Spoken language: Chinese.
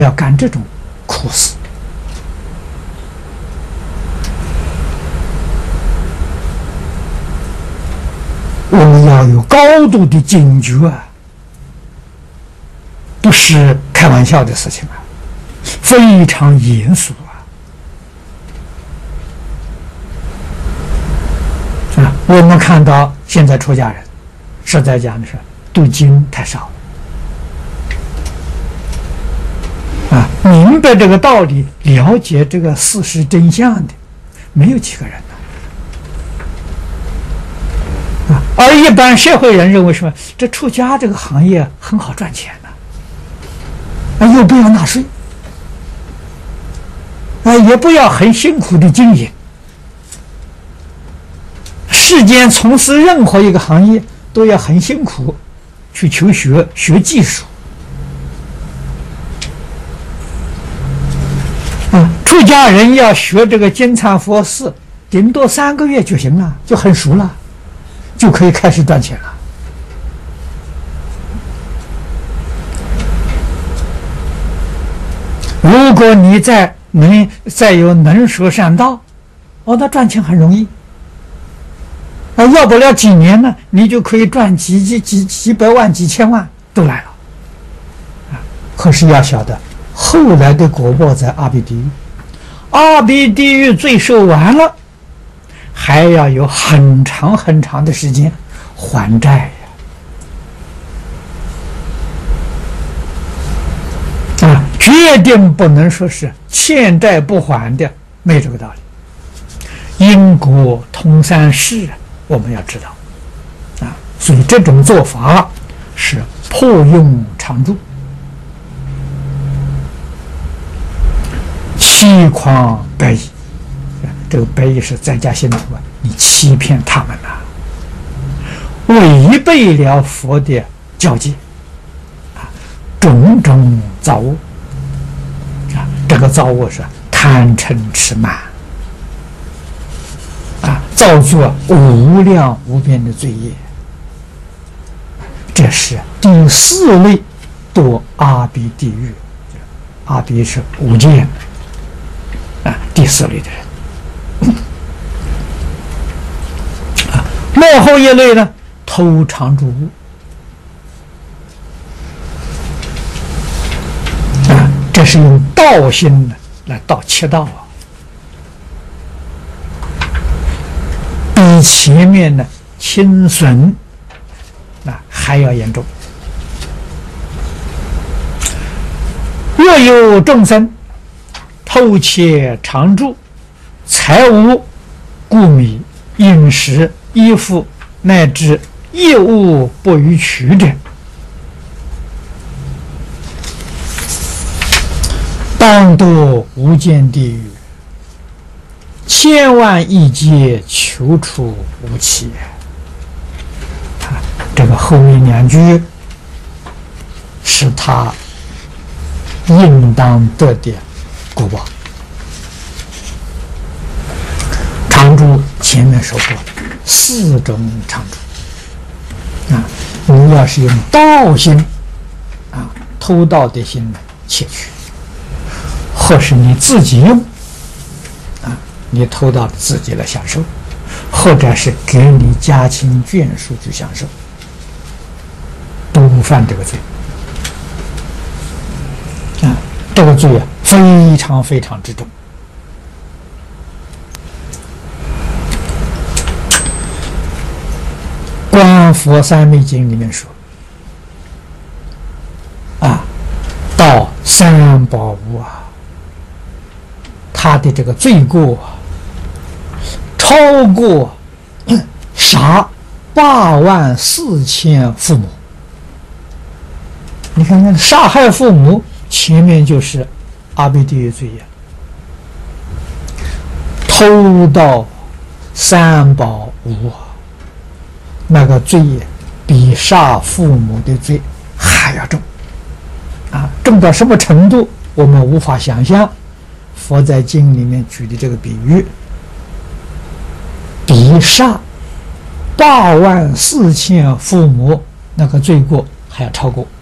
要干这种苦事。我们要有高度的警觉啊，不是开玩笑的事情啊，非常严肃啊！我们看到现在出家人，实在讲的是读经太少了啊，明白这个道理、了解这个事实真相的，没有几个人呢啊。而一般社会人认为什么？这出家这个行业很好赚钱的，又不要纳税，也不要很辛苦的经营。世间从事任何一个行业都要很辛苦去求学，学技术。出家人要学这个金蝉佛事，顶多3个月就行了，就很熟了，就可以开始赚钱了。如果你再有能说善道，那赚钱很容易。要不了几年呢，你就可以赚几百万、几千万都来了。可是要晓得，后来的果报在阿鼻地狱，阿鼻地狱罪受完了，还要有很长很长的时间还债呀！决定不能说是欠债不还的，没这个道理。因果通三世，我们要知道所以这种做法是破用常住，欺诳百亿。这个百亿是在家信徒你欺骗他们违背了佛的教诫种种造恶这个造恶是贪嗔痴慢造作无量无边的罪业，这是第4类堕阿鼻地狱。阿鼻是5界第4类的人。末后一类呢，偷常住物这是用道心来盗窃道比前面的轻损还要严重。若有众生偷窃常住财物、故米、饮食、衣服乃至业物不予取者，当堕无间地狱，千万亿劫求处无期。这个后面2句是他应当得的果报。常住前面说过4种常住你要是用盗心偷盗的心来窃取，或是你自己用你偷盗自己来享受，或者是给你家亲眷属去享受，都犯这个罪这个罪非常非常之重。观佛三昧经里面说盗3宝物他的这个罪过超过杀84000父母。你看看杀害父母前面就是阿鼻地狱罪业，偷盗3宝物那个罪业比杀父母的罪还要重重到什么程度我们无法想象。佛在经里面举的这个比喻，比杀84000父母那个罪过还要超过。